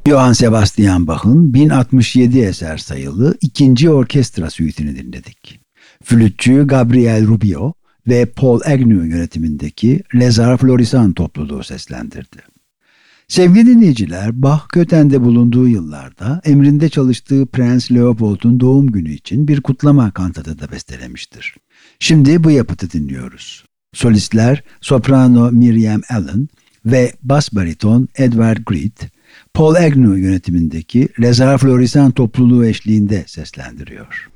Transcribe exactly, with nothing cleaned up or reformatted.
Johann Sebastian Bach'ın bin altmış yedi eser sayılı ikinci orkestra süitini dinledik. Flütçü Gabriel Rubio ve Paul Agnew yönetimindeki Les Arts Florissants topluluğu seslendirdi. Sevgili dinleyiciler, Bach Köthen'de bulunduğu yıllarda emrinde çalıştığı Prens Leopold'un doğum günü için bir kutlama kantatı da bestelemiştir. Şimdi bu yapıtı dinliyoruz. Solistler soprano Miriam Allen ve bas bariton Edward Greed, Paul Agnew yönetimindeki Les Arts Florissants topluluğu eşliğinde seslendiriyor.